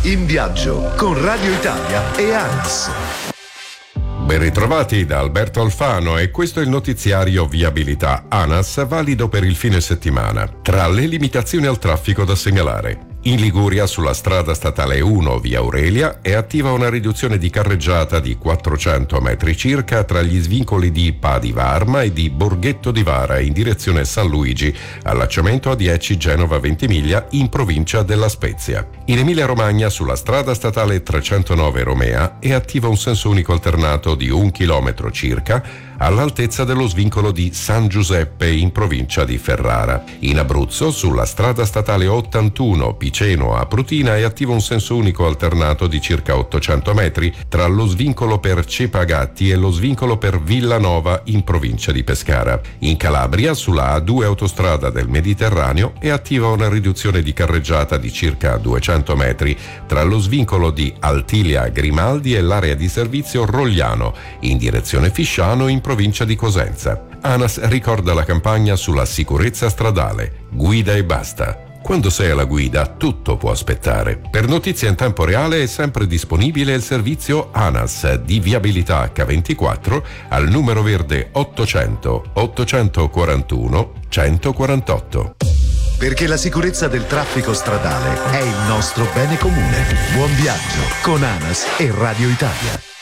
In viaggio con Radio Italia e ANAS. Ben ritrovati da Alberto Alfano e questo è il notiziario Viabilità ANAS valido per il fine settimana. Tra le limitazioni al traffico da segnalare: in Liguria, sulla strada statale 1 via Aurelia, è attiva una riduzione di carreggiata di 400 metri circa tra gli svincoli di Pa di Varma e di Borghetto di Vara in direzione San Luigi, allacciamento A10 Genova Ventimiglia in provincia della Spezia. In Emilia-Romagna, sulla strada statale 309 Romea, è attiva un senso unico alternato di 1 chilometro circa all'altezza dello svincolo di San Giuseppe in provincia di Ferrara. In Abruzzo, sulla strada statale 81 Piceno a Prutina, è attivo un senso unico alternato di circa 800 metri tra lo svincolo per Cepagatti e lo svincolo per Villanova in provincia di Pescara. In Calabria, sulla A2 autostrada del Mediterraneo, è attiva una riduzione di carreggiata di circa 200 metri tra lo svincolo di Altilia Grimaldi e l'area di servizio Rogliano in direzione Fisciano in provincia di Cosenza. ANAS ricorda la campagna sulla sicurezza stradale. Guida e basta. Quando sei alla guida, tutto può aspettare. Per notizie in tempo reale è sempre disponibile il servizio ANAS di viabilità H24 al numero verde 800 841 148. Perché la sicurezza del traffico stradale è il nostro bene comune. Buon viaggio con ANAS e Radio Italia.